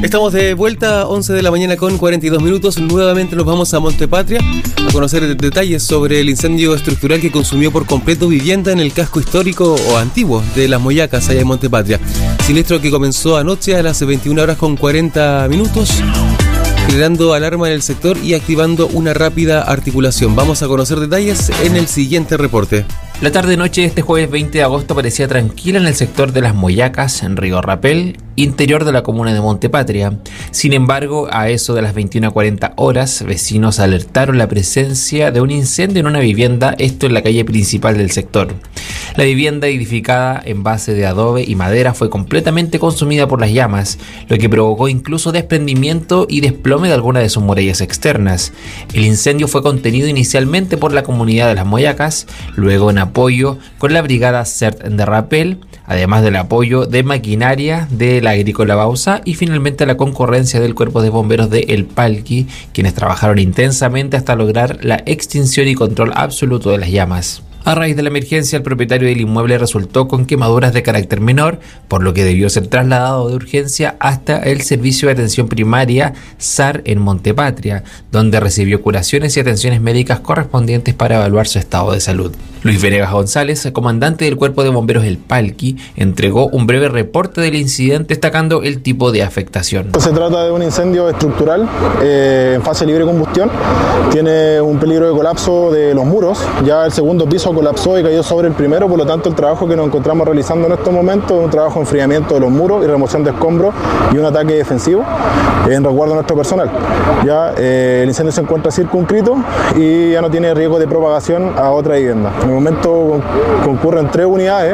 Estamos de vuelta, 11 de la mañana con 42 minutos. Nuevamente nos vamos a Montepatria a conocer detalles sobre el incendio estructural que consumió por completo vivienda en el casco histórico o antiguo de Las Moyacas, allá en Montepatria. Siniestro que comenzó anoche a las 21 horas con 40 minutos, generando alarma en el sector y activando una rápida articulación. Vamos a conocer detalles en el siguiente reporte. La tarde-noche de este jueves 20 de agosto parecía tranquila en el sector de Las Moyacas, en Río Rapel, interior de la comuna de Montepatria. Sin embargo, a eso de las 21:40 horas, vecinos alertaron la presencia de un incendio en una vivienda, esto en la calle principal del sector. La vivienda, edificada en base de adobe y madera, fue completamente consumida por las llamas, lo que provocó incluso desprendimiento y desplome de algunas de sus murallas externas. El incendio fue contenido inicialmente por la comunidad de Las Moyacas, luego en apoyo con la brigada CERT de Rapel, además del apoyo de maquinaria de la Agrícola Bausa y finalmente la concurrencia del Cuerpo de Bomberos de El Palqui, quienes trabajaron intensamente hasta lograr la extinción y control absoluto de las llamas. A raíz de la emergencia, el propietario del inmueble resultó con quemaduras de carácter menor, por lo que debió ser trasladado de urgencia hasta el Servicio de Atención Primaria SAR en Montepatria, donde recibió curaciones y atenciones médicas correspondientes para evaluar su estado de salud. Luis Venegas González, comandante del Cuerpo de Bomberos El Palqui, entregó un breve reporte del incidente destacando el tipo de afectación. Se trata de un incendio estructural en fase libre de combustión. Tiene un peligro de colapso de los muros. Ya el segundo piso colapsó y cayó sobre el primero, por lo tanto el trabajo que nos encontramos realizando en estos momentos es un trabajo de enfriamiento de los muros y remoción de escombros y un ataque defensivo en resguardo de nuestro personal. Ya el incendio se encuentra circunscrito y ya no tiene riesgo de propagación a otra vivienda. En el momento concurren tres unidades,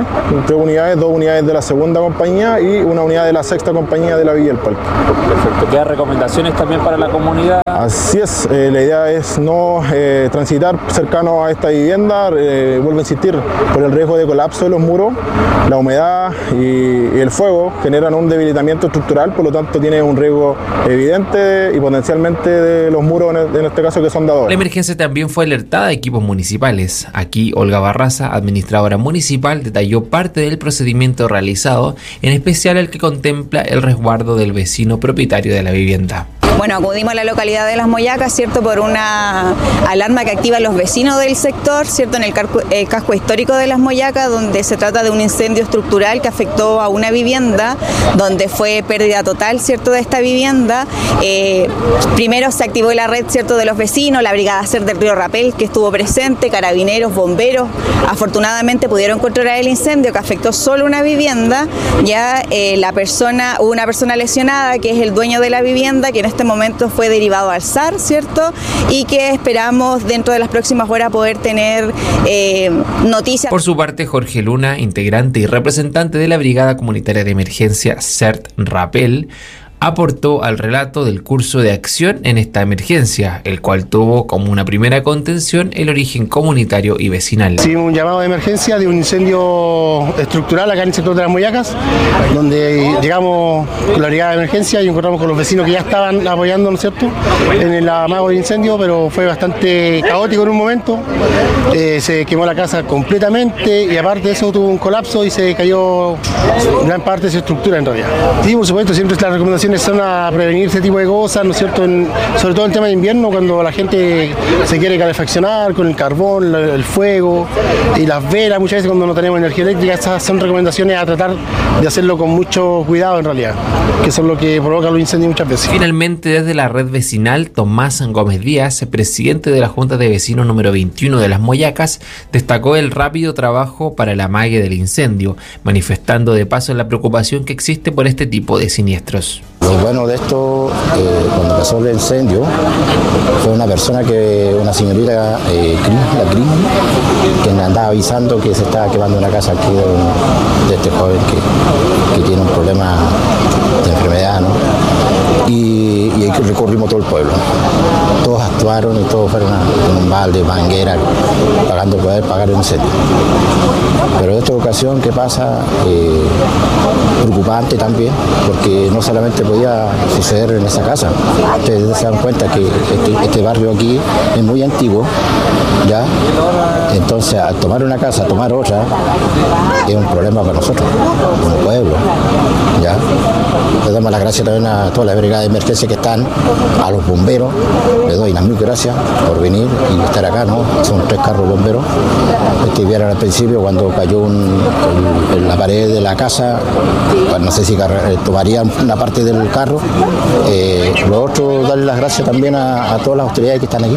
2 unidades de la segunda compañía y una unidad de la sexta compañía de la Villa El Palqui. Perfecto. ¿Quedan recomendaciones también para la comunidad? Así es, la idea es no transitar cercano a esta vivienda. Vuelvo a insistir, por el riesgo de colapso de los muros, la humedad y el fuego generan un debilitamiento estructural, por lo tanto tiene un riesgo evidente y potencialmente de los muros, en este caso que son de adobe. La emergencia también fue alertada a equipos municipales. Aquí Olga Barraza, administradora municipal, detalló parte del procedimiento realizado, en especial el que contempla el resguardo del vecino propietario de la vivienda. Bueno, acudimos a la localidad de Las Moyacas, ¿cierto?, por una alarma que activan los vecinos del sector, ¿cierto?, en el casco histórico de Las Moyacas, donde se trata de un incendio estructural que afectó a una vivienda, donde fue pérdida total, ¿cierto?, de esta vivienda. Primero se activó la red, ¿cierto?, de los vecinos, la brigada CER del Río Rapel, que estuvo presente, carabineros, bomberos. Afortunadamente pudieron controlar el incendio, que afectó solo una vivienda. Ya hubo una persona lesionada, que es el dueño de la vivienda, que en este momento fue derivado al SAR, ¿cierto? Y que esperamos dentro de las próximas horas poder tener noticias. Por su parte, Jorge Luna, integrante y representante de la Brigada Comunitaria de Emergencia CERT Rapel, aportó al relato del curso de acción en esta emergencia, el cual tuvo como una primera contención el origen comunitario y vecinal. Sí, un llamado de emergencia de un incendio estructural acá en el sector de Las Moyacas, donde llegamos con la brigada de emergencia y encontramos con los vecinos que ya estaban apoyando, ¿no es cierto?, en el amago del incendio, pero fue bastante caótico en un momento. Se quemó la casa completamente y aparte de eso tuvo un colapso y se cayó gran parte de su estructura en realidad. Sí, por supuesto, siempre las recomendaciones son a prevenir este tipo de cosas, ¿no es cierto?, sobre todo en el tema de invierno, cuando la gente se quiere calefaccionar con el carbón, el fuego y las velas. Muchas veces cuando no tenemos energía eléctrica, estas son recomendaciones a tratar de hacerlo con mucho cuidado en realidad, que son lo que provoca los incendios muchas veces. Finalmente, desde la red vecinal, Tomás Gómez Díaz, presidente de la Junta de Vecinos número 21 de Las Moyacas, destacó el rápido trabajo para el amague del incendio, manifestando de paso la preocupación que existe por este tipo de siniestros. Lo bueno de esto, cuando pasó el incendio, fue una señorita, la Cris, que me andaba avisando que se estaba quemando una casa aquí de este joven que tiene un problema de enfermedad, ¿no? Y recorrimos todo el pueblo, todos actuaron y todos fueron con un balde, manguera, pagando poder pagar el incendio. Pero en esta ocasión, ¿qué pasa? Preocupante también, porque no solamente podía suceder en esa casa. Ustedes se dan cuenta que este barrio aquí es muy antiguo, ¿ya? Entonces, al tomar una casa, tomar otra, es un problema para nosotros, como pueblo, ¿ya? Le damos las gracias también a todas las brigadas de emergencia que están, a los bomberos, les doy las mil gracias por venir y estar acá, ¿no? Son 3 carros bomberos. Vieron al principio cuando cayó en la pared de la casa, no sé si tomaría una parte del carro. Lo otro, darle las gracias también a todas las autoridades que están aquí,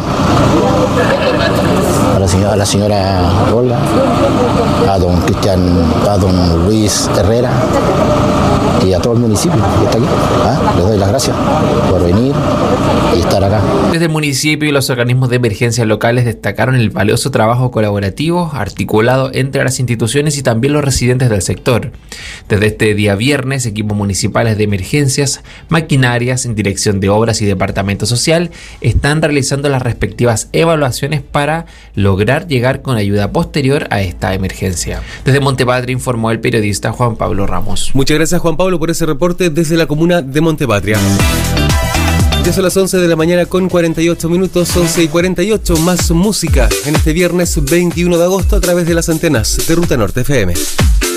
a la señora Olga, a don Cristian, a don Luis Herrera y a todo el municipio que está aquí. Les doy las gracias por venir y estar acá. Desde el municipio y los organismos de emergencia locales destacaron el valioso trabajo colaborativo articulado entre las instituciones y también los residentes del sector. Desde este día viernes, equipos municipales de emergencias, maquinarias en dirección de obras y departamento social están realizando las respectivas evaluaciones para lograr llegar con ayuda posterior a esta emergencia. Desde Montepatria informó el periodista Juan Pablo Ramos. Muchas gracias, Juan Pablo, por ese reporte desde la comuna de Montepatria. Ya son las 11 de la mañana con 48 minutos, 11:48, más música en este viernes 21 de agosto a través de las antenas de Ruta Norte FM.